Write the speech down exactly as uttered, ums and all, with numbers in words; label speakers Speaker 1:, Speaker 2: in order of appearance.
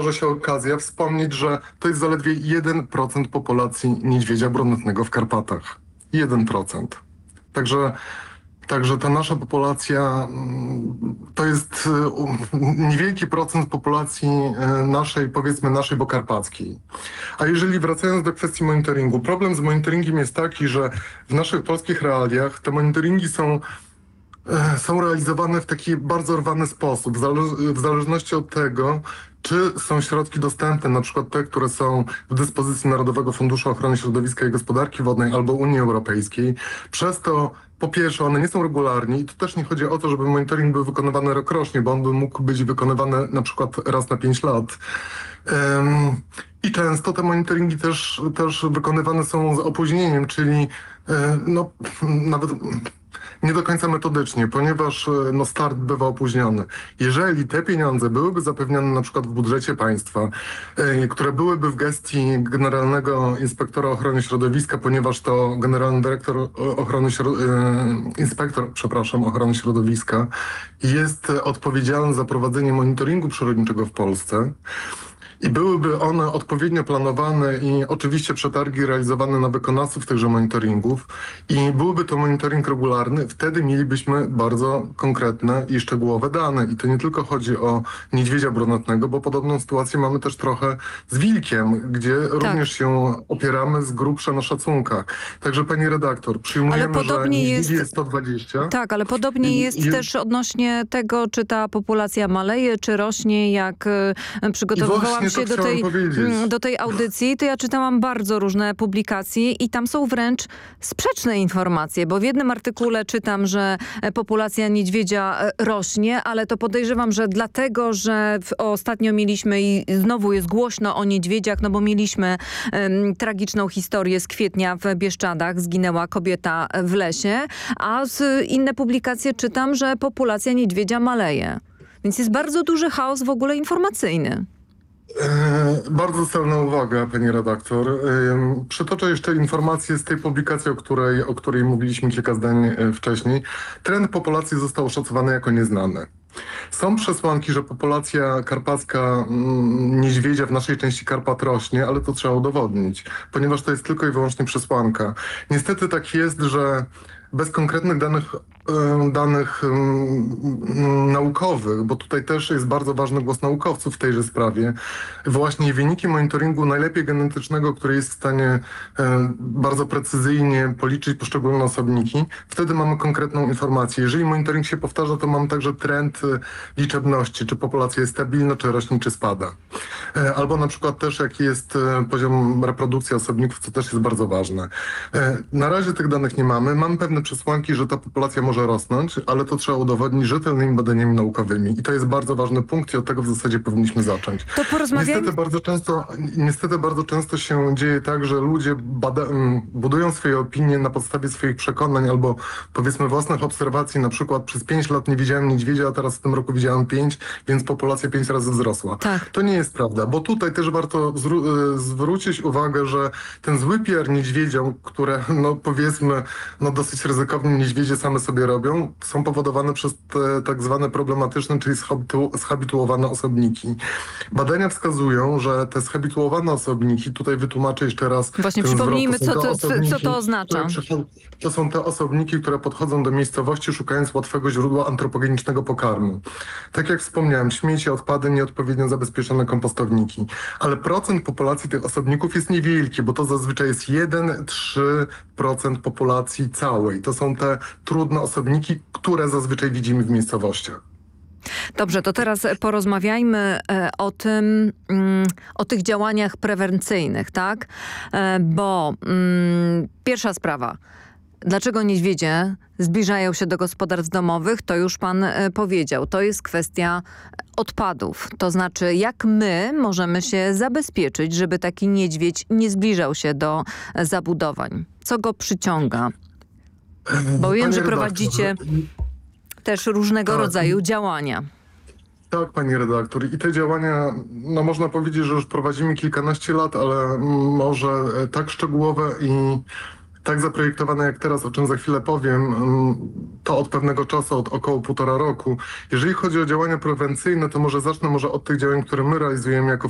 Speaker 1: nadarza się okazja wspomnieć, że to jest zaledwie jeden procent populacji niedźwiedzia brunatnego w Karpatach. jeden procent. Także Także ta nasza populacja mm, to jest y, um, niewielki procent populacji y, naszej, powiedzmy naszej bokarpackiej. A jeżeli wracając do kwestii monitoringu, problem z monitoringiem jest taki, że w naszych polskich realiach te monitoringi są e, są realizowane w taki bardzo rwany sposób, w, zale- w zależności od tego, czy są środki dostępne, na przykład te, które są w dyspozycji Narodowego Funduszu Ochrony Środowiska i Gospodarki Wodnej albo Unii Europejskiej. Przez to po pierwsze, one nie są regularnie i tu też nie chodzi o to, żeby monitoring był wykonywany rokrocznie, bo on by mógł być wykonywany na przykład raz na pięć lat. Ym, I często te monitoringi też, też wykonywane są z opóźnieniem, czyli yy, no, nawet nie do końca metodycznie, ponieważ no, start bywa opóźniony. Jeżeli te pieniądze byłyby zapewnione na przykład w budżecie państwa, yy, które byłyby w gestii Generalnego Inspektora Ochrony Środowiska, ponieważ to Generalny Dyrektor Ochrony Środowiska, yy, Inspektor, przepraszam, Ochrony Środowiska jest odpowiedzialny za prowadzenie monitoringu przyrodniczego w Polsce, i byłyby one odpowiednio planowane i oczywiście przetargi realizowane na wykonawców tychże monitoringów i byłby to monitoring regularny, wtedy mielibyśmy bardzo konkretne i szczegółowe dane. I to nie tylko chodzi o niedźwiedzia brunatnego, bo podobną sytuację mamy też trochę z wilkiem, gdzie tak. również się opieramy z grubsza na szacunkach. Także pani redaktor, przyjmujemy,
Speaker 2: ale podobnie
Speaker 1: że
Speaker 2: jest...
Speaker 1: jest sto dwadzieścia.
Speaker 2: Tak, ale podobnie
Speaker 1: I,
Speaker 2: jest
Speaker 1: i...
Speaker 2: też odnośnie tego, czy ta populacja maleje, czy rośnie, jak y, przygotowywałam się do tej, do tej audycji, to ja czytałam bardzo różne publikacje i tam są wręcz sprzeczne informacje, bo w jednym artykule czytam, że populacja niedźwiedzia rośnie, ale to podejrzewam, że dlatego, że w, ostatnio mieliśmy i znowu jest głośno o niedźwiedziach, no bo mieliśmy um, tragiczną historię z kwietnia w Bieszczadach, zginęła kobieta w lesie, a z inne publikacje czytam, że populacja niedźwiedzia maleje. Więc jest bardzo duży chaos w ogóle informacyjny.
Speaker 1: E, bardzo celna uwaga, pani redaktor. E, przytoczę jeszcze informację z tej publikacji, o której, o której mówiliśmy kilka zdań e, wcześniej. Trend populacji został oszacowany jako nieznany. Są przesłanki, że populacja karpacka mm, niedźwiedzia w naszej części Karpat rośnie, ale to trzeba udowodnić, ponieważ to jest tylko i wyłącznie przesłanka. Niestety tak jest, że bez konkretnych danych, y, danych y, naukowych, bo tutaj też jest bardzo ważny głos naukowców w tejże sprawie, właśnie wyniki monitoringu najlepiej genetycznego, który jest w stanie y, bardzo precyzyjnie policzyć poszczególne osobniki, wtedy mamy konkretną informację. Jeżeli monitoring się powtarza, to mamy także trend y, liczebności, czy populacja jest stabilna, czy rośnie, czy spada. Y, albo na przykład też jaki jest y, poziom reprodukcji osobników, co też jest bardzo ważne. Y, na razie tych danych nie mamy. Mamy pewne przesłanki, że ta populacja może rosnąć, ale to trzeba udowodnić rzetelnymi badaniami naukowymi. I to jest bardzo ważny punkt i od tego w zasadzie powinniśmy zacząć.
Speaker 2: To porozmawiajmy.
Speaker 1: Niestety bardzo często, niestety bardzo często się dzieje tak, że ludzie bada, budują swoje opinie na podstawie swoich przekonań albo powiedzmy własnych obserwacji. Na przykład przez pięć lat nie widziałem niedźwiedzia, a teraz w tym roku widziałem pięć, więc populacja pięć razy wzrosła.
Speaker 2: Tak.
Speaker 1: To nie jest prawda, bo tutaj też warto zwró- zwrócić uwagę, że ten zły P R niedźwiedziom, które no powiedzmy no dosyć ryzykownie niedźwiedzie same sobie robią, są powodowane przez te tak zwane problematyczne, czyli schabitu- schabituowane osobniki. Badania wskazują, że te schabituowane osobniki, tutaj wytłumaczę jeszcze raz.
Speaker 2: Właśnie przypomnijmy, co to,
Speaker 1: osobniki,
Speaker 2: co to oznacza.
Speaker 1: Które, to są te osobniki, które podchodzą do miejscowości, szukając łatwego źródła antropogenicznego pokarmu. Tak jak wspomniałem, śmieci, odpady, nieodpowiednio zabezpieczone kompostowniki. Ale procent populacji tych osobników jest niewielki, bo to zazwyczaj jest jeden do trzech procent populacji całej. To są te trudne osobniki, które zazwyczaj widzimy w miejscowościach.
Speaker 2: Dobrze, to teraz porozmawiajmy o tym, o tych działaniach prewencyjnych, tak? Bo mm, pierwsza sprawa. Dlaczego niedźwiedzie zbliżają się do gospodarstw domowych, to już pan powiedział. To jest kwestia odpadów. To znaczy, jak my możemy się zabezpieczyć, żeby taki niedźwiedź nie zbliżał się do zabudowań? Co go przyciąga? Bo wiem,
Speaker 1: Panie
Speaker 2: że
Speaker 1: redaktor,
Speaker 2: prowadzicie też różnego
Speaker 1: tak.
Speaker 2: rodzaju działania.
Speaker 1: Tak, pani redaktor. I te działania, no można powiedzieć, że już prowadzimy kilkanaście lat, ale może tak szczegółowe i tak zaprojektowane jak teraz, o czym za chwilę powiem, to od pewnego czasu, od około półtora roku. Jeżeli chodzi o działania prewencyjne, to może zacznę może od tych działań, które my realizujemy jako